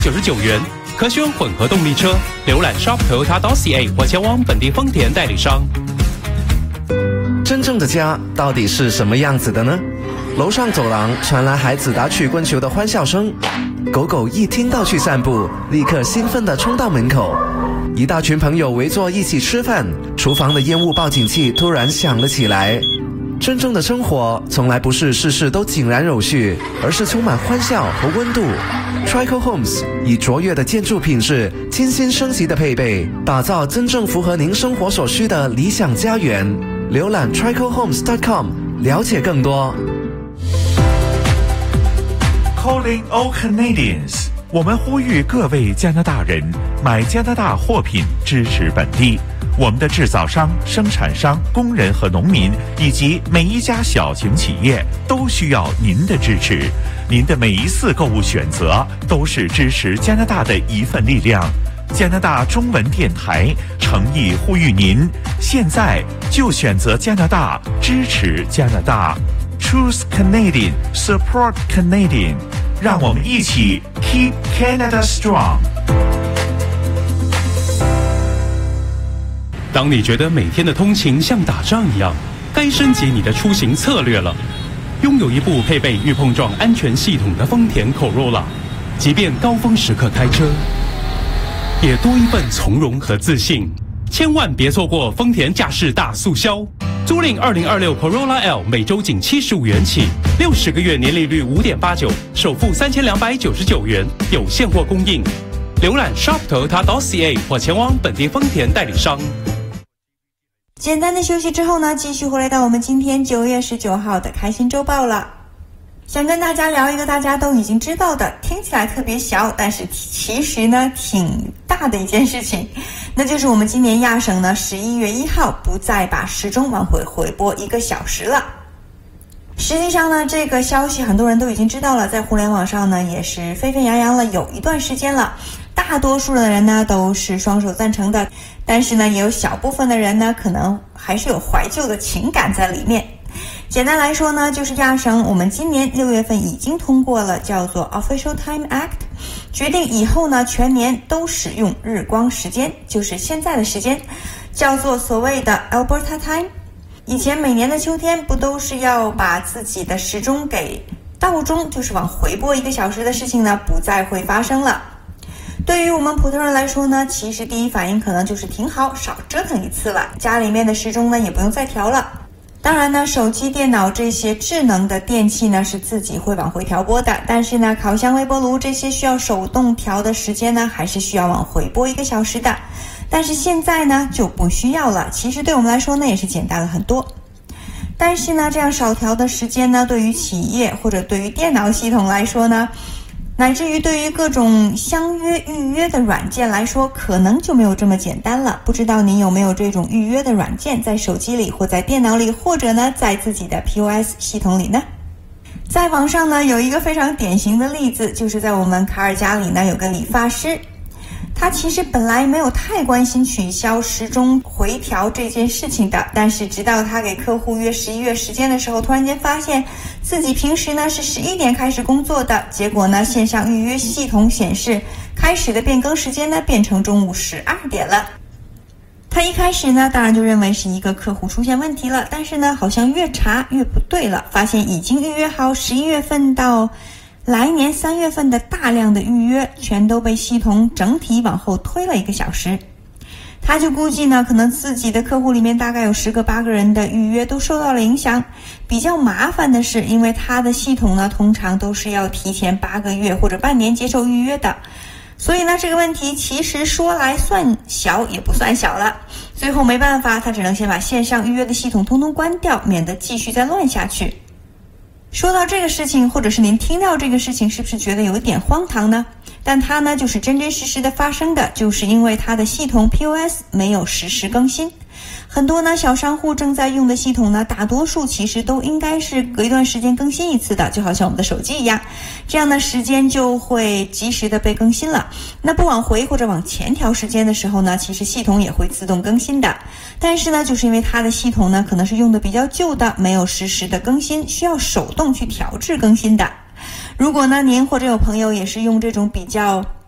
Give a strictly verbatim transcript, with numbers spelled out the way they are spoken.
九十九元，可选混合动力车。浏览 shop toyota dot c a 或前往本地丰田代理商。 真正的家到底是什么样子的呢？楼上走廊传来孩子打曲棍球的欢笑声，狗狗一听到去散步，立刻兴奋地冲到门口。一大群朋友围坐一起吃饭，厨房的烟雾报警器突然响了起来。真正的生活从来不是事事都井然有序，而是充满欢笑和温度。Trico Homes 以卓越的建筑品质、精心升级的配备，打造真正符合您生活所需的理想家园。浏览 trico homes dot com 了解更多。 Calling all Canadians， 我们呼吁各位加拿大人买加拿大货品，支持本地。我们的制造商、生产商、工人和农民，以及每一家小型企业都需要您的支持。您的每一次购物选择都是支持加拿大的一份力量。加拿大中文电台诚意呼吁您，现在就选择加拿大，支持加拿大。Choose Canadian, support Canadian， 让我们一起 Keep Canada Strong。 当你觉得每天的通勤像打仗一样，该升级你的出行策略了。拥有一部配备预碰撞安全系统的丰田 Corolla， 即便高峰时刻开车，也多一份从容和自信。千万别错过丰田驾驶大促销，租赁二零二六 Corolla L 每周仅七十五元起，六十个月年利率 五点八九， 首付三千两百九十九元，有现货供应。浏览 shop toyota dot c a 或前往本地丰田代理商。 简单的休息之后呢，继续回来到我们今天九月十九号的开心周报了。想跟大家聊一个大家都已经知道的，听起来特别小，但是其实呢挺大的一件事情，那就是我们今年亚省呢十一月一号不再把时钟往回回拨一个小时了。实际上呢，这个消息很多人都已经知道了，在互联网上呢也是沸沸扬扬了有一段时间了。大多数的人呢都是双手赞成的，但是呢也有小部分的人呢可能还是有怀旧的情感在里面。简单来说呢，就是亚省我们今年六月份已经通过了叫做 Official Time Act， 决定以后呢全年都使用日光时间，就是现在的时间，叫做所谓的 Alberta Time。 以前每年的秋天不都是要把自己的时钟给倒钟，就是往回拨一个小时的事情呢不再会发生了。对于我们普通人来说呢，其实第一反应可能就是挺好，少折腾一次了，家里面的时钟呢也不用再调了。当然呢，手机、电脑这些智能的电器呢是自己会往回调拨的，但是呢，烤箱、微波炉这些需要手动调的时间呢，还是需要往回拨一个小时的。但是现在呢就不需要了，其实对我们来说呢也是简单了很多。但是呢，这样少调的时间呢，对于企业或者对于电脑系统来说呢，乃至于对于各种相约预约的软件来说，可能就没有这么简单了。不知道您有没有这种预约的软件，在手机里或在电脑里，或者呢在自己的 P O S 系统里呢？在网上呢有一个非常典型的例子，就是在我们卡尔加里呢有个理发师，他其实本来没有太关心取消时钟回调这件事情的，但是直到他给客户约十一月时间的时候，突然间发现自己平时呢是十一点开始工作的，结果呢线上预约系统显示开始的变更时间呢变成中午十二点了。他一开始呢当然就认为是一个客户出现问题了，但是呢好像越查越不对了，发现已经预约好十一月份到来年三月份的大量的预约全都被系统整体往后推了一个小时。他就估计呢，可能自己的客户里面大概有十个八个人的预约都受到了影响。比较麻烦的是，因为他的系统呢通常都是要提前八个月或者半年接受预约的，所以呢这个问题其实说来算小也不算小了。最后没办法，他只能先把线上预约的系统通通关掉，免得继续再乱下去。说到这个事情，或者是您听到这个事情，是不是觉得有点荒唐呢？但它呢就是真真实实的发生的，就是因为它的系统 P O S 没有实时更新。很多呢小商户正在用的系统呢，大多数其实都应该是隔一段时间更新一次的，就好像我们的手机一样，这样的时间就会及时的被更新了。那不往回或者往前调时间的时候呢，其实系统也会自动更新的。但是呢，就是因为它的系统呢可能是用的比较旧的，没有实时的更新，需要手动去调制更新的。如果呢您或者有朋友也是用这种比较